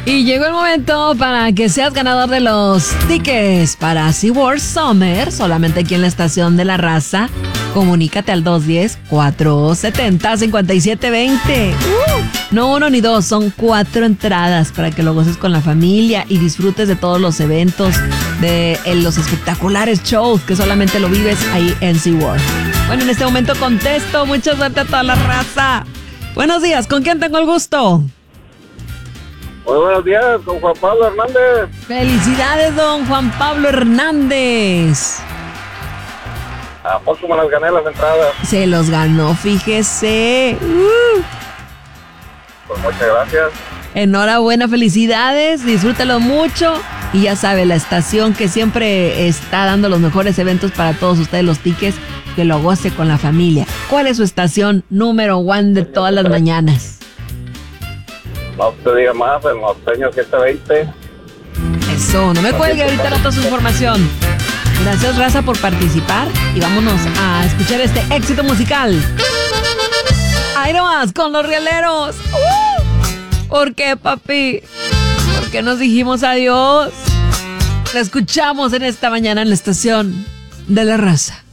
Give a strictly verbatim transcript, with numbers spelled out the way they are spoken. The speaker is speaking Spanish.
Y llegó el momento para que seas ganador de los tickets para SeaWorld Summer, solamente aquí en la estación de La Raza. Comunícate al dos uno cero, cuatro siete cero, cinco siete dos cero. Uh, no uno ni dos, son cuatro entradas para que lo goces con la familia y disfrutes de todos los eventos, de en los espectaculares shows que solamente lo vives ahí en SeaWorld. Bueno, en este momento contesto. Mucha suerte a toda la raza. Buenos días, ¿con quién tengo el gusto? Muy buenos días, con Juan Pablo Hernández. Felicidades, don Juan Pablo Hernández. ¿A poco me las gané las entradas? Se los ganó, fíjese. Uh. Pues muchas gracias. Enhorabuena, felicidades, disfrútalo mucho. Y ya sabe, la estación que siempre está dando los mejores eventos para todos ustedes, los tickets, que lo goce con la familia. ¿Cuál es su estación número one de todas las mañanas? No te diga más, el norteño siete veinte. Eso, no me cuelgue, ahorita noto su información. Gracias, raza, por participar. Y vámonos a escuchar este éxito musical. Ahí nomás, con los rieleros. Uh, ¿Por qué, papi? ¿Por qué nos dijimos adiós? La escuchamos en esta mañana en la estación de La Raza.